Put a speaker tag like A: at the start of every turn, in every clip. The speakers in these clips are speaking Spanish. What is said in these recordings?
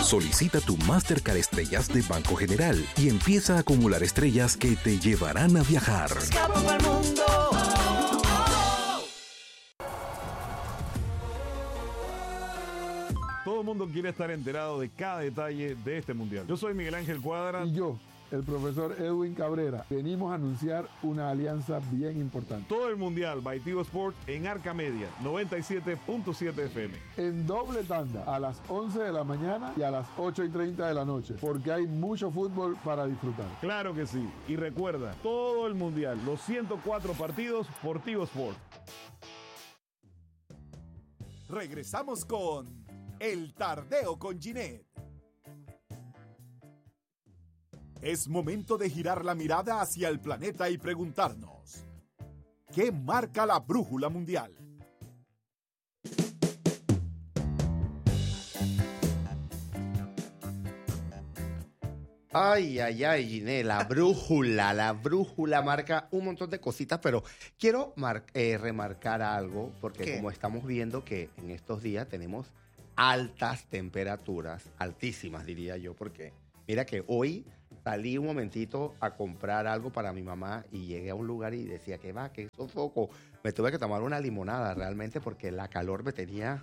A: Solicita tu Mastercard Estrellas de Banco General y empieza a acumular estrellas que te llevarán a viajar.
B: Escapo pa'l mundo.
C: Todo el mundo quiere estar enterado de cada detalle de este mundial. Yo soy Miguel Ángel Cuadra.
D: Y yo, el profesor Edwin Cabrera, venimos a anunciar una alianza bien importante.
C: Todo el mundial by Tigo Sport en Arca Media, 97.7 FM.
D: En doble tanda, a las 11 de la mañana y a las 8:30 de la noche, porque hay mucho fútbol para disfrutar.
C: Claro que sí. Y recuerda, todo el mundial, los 104 partidos por Tigo Sport.
E: Regresamos con El Tardeo con Ginette. Es momento de girar la mirada hacia el planeta y preguntarnos: ¿qué marca la brújula mundial?
F: Ay, Ginette, la brújula marca un montón de cositas, pero quiero remarcar algo, porque como estamos viendo que en estos días tenemos altas temperaturas, altísimas diría yo, porque mira que hoy salí un momentito a comprar algo para mi mamá y llegué a un lugar y decía que qué sofoco. Me tuve que tomar una limonada realmente porque la calor me tenía.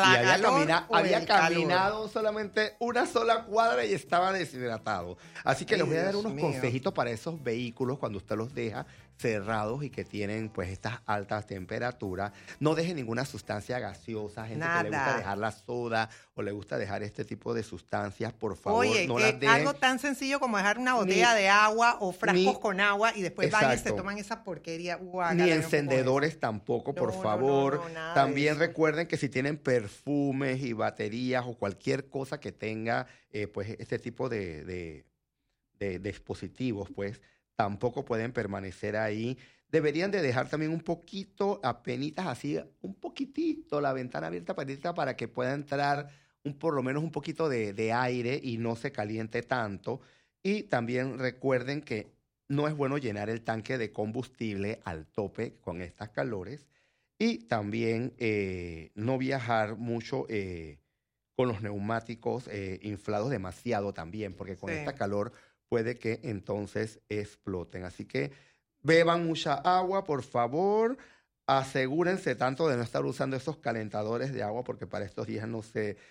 F: Había caminado solamente una sola cuadra y estaba deshidratado. Así que les voy a dar unos consejitos para esos vehículos cuando usted los deja cerrados y que tienen pues estas altas temperaturas. No deje ninguna sustancia gaseosa, gente que le gusta dejar la soda o le gusta dejar este tipo de sustancias, por favor.
G: Oye,
F: no las dejen.
G: Algo tan sencillo como dejar una botella de agua o frascos con agua y después van y se toman esa porquería.
F: Ni encendedores tampoco, por favor. También recuerden que si tienen perfumes y baterías o cualquier cosa que tenga pues este tipo de dispositivos, pues tampoco pueden permanecer ahí. Deberían de dejar también un poquito, apenitas así, un poquitito la ventana abierta para que pueda entrar por lo menos un poquito de aire y no se caliente tanto. Y también recuerden que no es bueno llenar el tanque de combustible al tope con estas calores. Y también no viajar mucho con los neumáticos inflados demasiado también, porque con esta calor puede que entonces exploten. Así que beban mucha agua, por favor. Asegúrense tanto de no estar usando esos calentadores de agua, porque para estos días no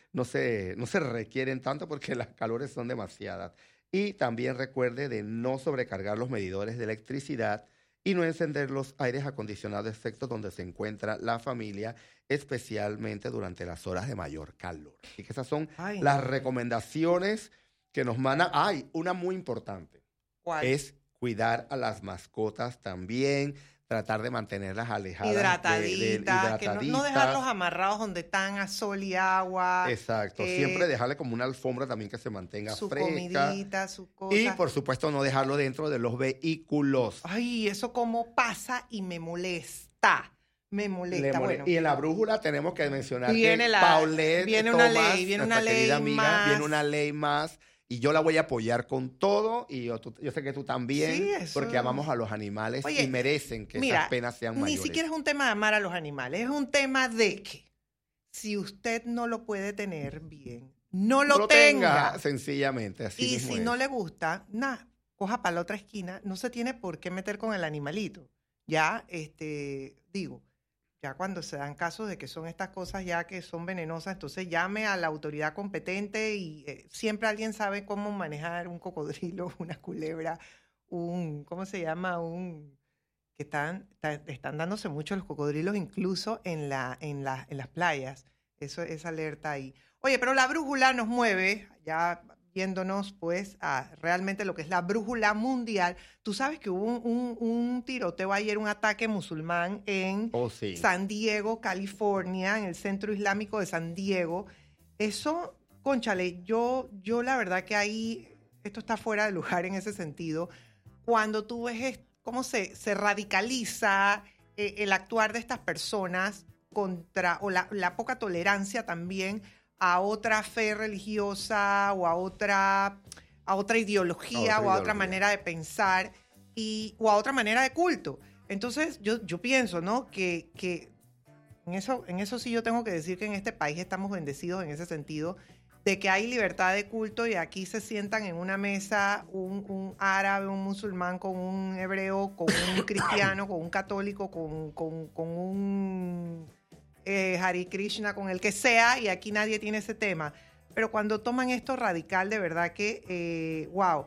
F: se requieren tanto porque las calores son demasiadas. Y también recuerde de no sobrecargar los medidores de electricidad y no encender los aires acondicionados de sectores donde se encuentra la familia, especialmente durante las horas de mayor calor. Así que esas son las recomendaciones que nos mandan. Una muy importante.
G: ¿Cuál?
F: Es cuidar a las mascotas también, tratar de mantenerlas alejadas.
G: Hidrataditas, que no dejarlos amarrados donde están a sol y agua.
F: Exacto, siempre dejarle como una alfombra también que se mantenga
G: su
F: fresca.
G: Comidita, su cosa.
F: Y por supuesto no dejarlo dentro de los vehículos.
G: Ay, eso como pasa y me molesta.
F: Y en la brújula tenemos que mencionar
G: viene
F: que Paulette
G: viene
F: Thomas,
G: una ley
F: amiga, viene una ley más. Y yo la voy a apoyar con todo, y yo sé que tú también, porque amamos a los animales. Oye, y merecen que esas penas sean mayores.
G: Ni siquiera es un tema de amar a los animales, es un tema de que si usted no lo puede tener bien, no lo tenga.
F: Sencillamente, así
G: y
F: mismo
G: si
F: es.
G: no le gusta, coja para la otra esquina, no se tiene por qué meter con el animalito. Ya, ya cuando se dan casos de que son estas cosas ya que son venenosas, entonces llame a la autoridad competente y siempre alguien sabe cómo manejar un cocodrilo, una culebra, ¿cómo se llama? Que están dándose mucho los cocodrilos incluso en las playas. Eso es alerta ahí. Oye, pero la brújula nos mueve, ya yéndonos pues a realmente lo que es la brújula mundial. Tú sabes que hubo un tiroteo ayer, un ataque musulmán en San Diego, California, en el Centro Islámico de San Diego. Eso, cónchale, yo la verdad que ahí esto está fuera de lugar en ese sentido. Cuando tú ves cómo se radicaliza el actuar de estas personas contra, o la poca tolerancia también a otra fe religiosa o a otra ideología o a otra manera de pensar o a otra manera de culto. Entonces yo pienso, ¿no? que en eso sí yo tengo que decir que en este país estamos bendecidos en ese sentido, de que hay libertad de culto y aquí se sientan en una mesa un árabe, un musulmán con un hebreo, con un cristiano, con un católico, con un Hare Krishna, con el que sea, y aquí nadie tiene ese tema. Pero cuando toman esto radical, de verdad que, wow.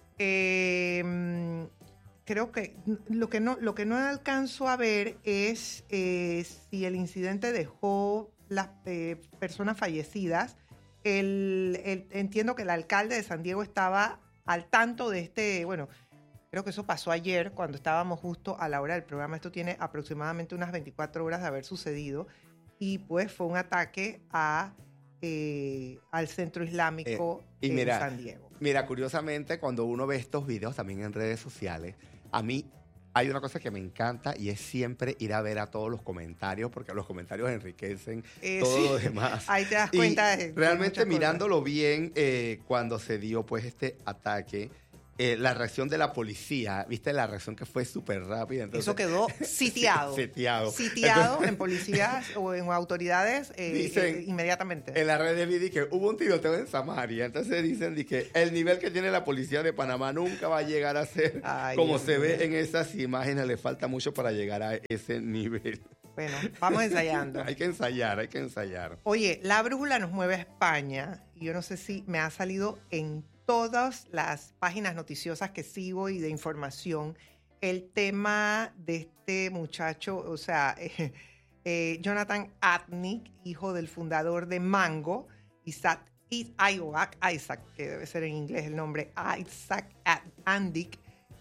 G: Creo que lo que no alcanzo a ver es si el incidente dejó las personas fallecidas. Entiendo que el alcalde de San Diego estaba al tanto de creo que eso pasó ayer cuando estábamos justo a la hora del programa. Esto tiene aproximadamente unas 24 horas de haber sucedido y pues fue un ataque al centro islámico en San Diego.
F: Mira, curiosamente, cuando uno ve estos videos también en redes sociales, a mí hay una cosa que me encanta y es siempre ir a ver a todos los comentarios, porque los comentarios enriquecen todo lo demás.
G: Ahí te das cuenta de
F: realmente mirándolo bien, cuando se dio pues este ataque, la reacción de la policía, viste la reacción que fue súper rápida. Entonces,
G: eso quedó sitiado.
F: Sitiado
G: Entonces, en policías o en autoridades dicen, inmediatamente.
F: En la red de video que hubo un tiroteo en Samaria. Entonces dicen que el nivel que tiene la policía de Panamá nunca va a llegar a ser como se ve en esas imágenes. Le falta mucho para llegar a ese nivel.
G: Bueno, vamos ensayando.
F: Hay que ensayar.
G: Oye, la brújula nos mueve a España. Y yo no sé si me ha salido en todas las páginas noticiosas que sigo y de información el tema de este muchacho, o sea, Jonathan Andic, hijo del fundador de Mango, Isaac, que debe ser en inglés el nombre, Isaac Andic.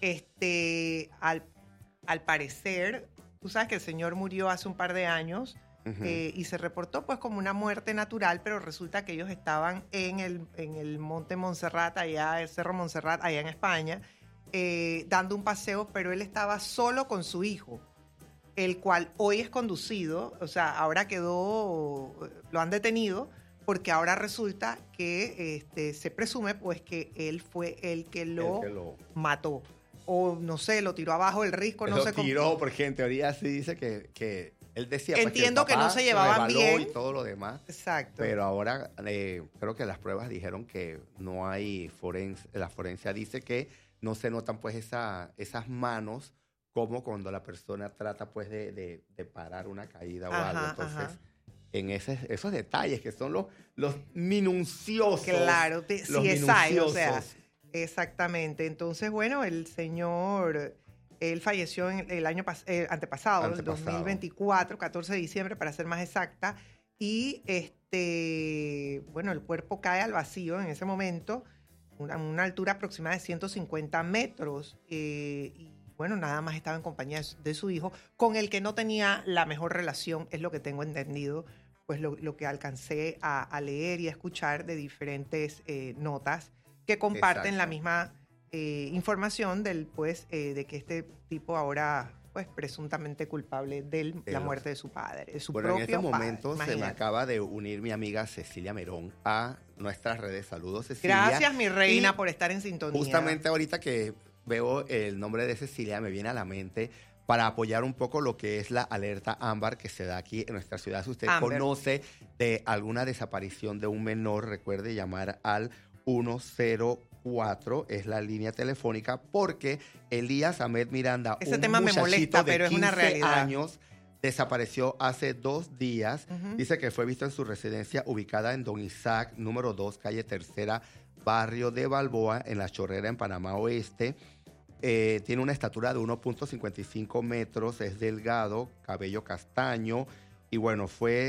G: Al parecer, tú sabes que el señor murió hace un par de años. Uh-huh. Y se reportó pues como una muerte natural, pero resulta que ellos estaban en el Monte Montserrat, allá, el Cerro Montserrat, allá en España, dando un paseo, pero él estaba solo con su hijo, el cual hoy es conducido, o sea, ahora lo han detenido, porque ahora resulta que se presume pues que él fue el que lo mató, o no sé, lo tiró abajo del risco, no sé cómo. Lo
F: tiró, porque en teoría sí dice que él decía pues,
G: entiendo que no se llevaban bien
F: y todo lo demás.
G: Exacto.
F: Pero ahora creo que las pruebas dijeron que no hay la forense dice que no se notan pues esas manos como cuando la persona trata pues de parar una caída o algo. Entonces, en esos detalles que son los minuciosos.
G: Claro, CSI, o sea, exactamente. Entonces, bueno, el señor... Él falleció el año antepasado, el 2024, 14 de diciembre, para ser más exacta. Y, bueno, el cuerpo cae al vacío en ese momento, una altura aproximada de 150 metros. Y, bueno, nada más estaba en compañía de su hijo, con el que no tenía la mejor relación, es lo que tengo entendido, pues lo que alcancé a leer y a escuchar de diferentes notas que comparten la misma... información de que este tipo ahora pues presuntamente culpable de la muerte de su padre, de su propio padre.
F: En estos momentos se me acaba de unir mi amiga Cecilia Merón a nuestras redes. Saludos, Cecilia.
G: Gracias, mi reina, por estar en sintonía.
F: Justamente ahorita que veo el nombre de Cecilia me viene a la mente para apoyar un poco lo que es la alerta ámbar que se da aquí en nuestra ciudad. Si usted conoce de alguna desaparición de un menor, recuerde llamar al 104 es la línea telefónica, porque Elías Ahmed Miranda,
G: ese tema me molesta, pero es una realidad.
F: Años, desapareció hace 2 días. Uh-huh. Dice que fue visto en su residencia ubicada en Don Isaac, número 2, calle Tercera, barrio de Balboa, en La Chorrera, en Panamá Oeste. Tiene una estatura de 1.55 metros, es delgado, cabello castaño, y bueno,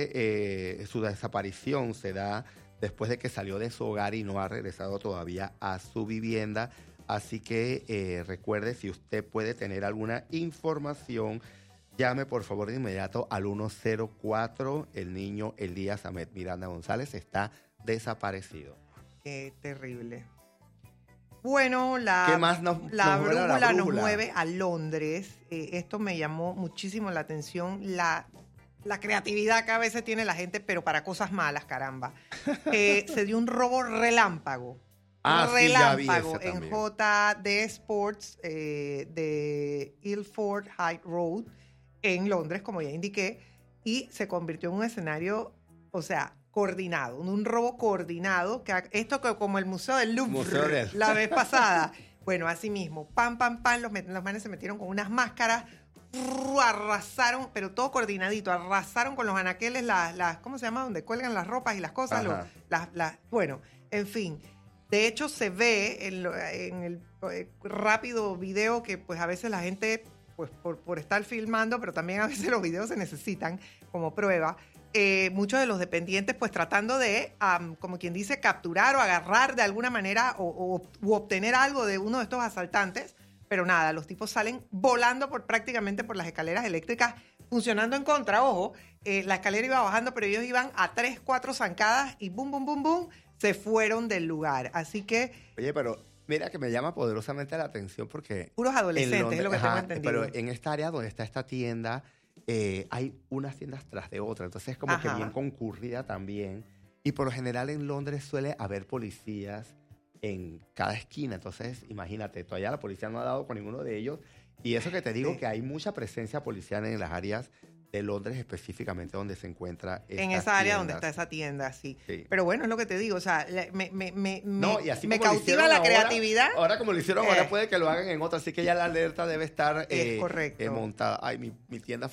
F: su desaparición se da después de que salió de su hogar y no ha regresado todavía a su vivienda. Así que recuerde, si usted puede tener alguna información, llame por favor de inmediato al 104. El niño Elías Ahmed Miranda González está desaparecido.
G: Qué terrible. Bueno, la brújula nos mueve a Londres. Esto me llamó muchísimo la atención. La creatividad que a veces tiene la gente, pero para cosas malas, caramba. Se dio un robo relámpago. Relámpago en JD Sports de Ilford High Road en Londres, como ya indiqué, y se convirtió en un escenario, o sea, coordinado, un robo coordinado, esto como el Museo del Louvre la vez pasada. Bueno, así mismo, pam, los manes se metieron con unas máscaras, arrasaron, pero todo coordinadito, arrasaron con los anaqueles, ¿cómo se llama? Donde cuelgan las ropas y las cosas, bueno, en fin. De hecho, se ve en el rápido video que pues a veces la gente, pues por estar filmando, pero también a veces los videos se necesitan como prueba, muchos de los dependientes pues tratando de, como quien dice, capturar o agarrar de alguna manera u obtener algo de uno de estos asaltantes, pero nada, los tipos salen volando prácticamente por las escaleras eléctricas, funcionando en contra, ojo, la escalera iba bajando, pero ellos iban a 3, 4 zancadas y boom, boom, boom, boom, se fueron del lugar. Así que...
F: Oye, pero mira que me llama poderosamente la atención porque...
G: Puros adolescentes, es lo que tengo entendido.
F: Pero en esta área donde está esta tienda, hay unas tiendas tras de otras. Entonces es como que bien concurrida también. Y por lo general en Londres suele haber policías en cada esquina. Entonces, imagínate, todavía la policía no ha dado con ninguno de ellos. Y eso que te digo, que hay mucha presencia policial en las áreas de Londres específicamente donde se encuentra
G: en esa área donde está esa tienda, sí. Pero bueno, es lo que te digo, o sea, me cautiva la creatividad.
F: Ahora como lo hicieron ahora puede que lo hagan en otra, así que ya la alerta debe estar
G: correcto.
F: montada. Ay, mi tienda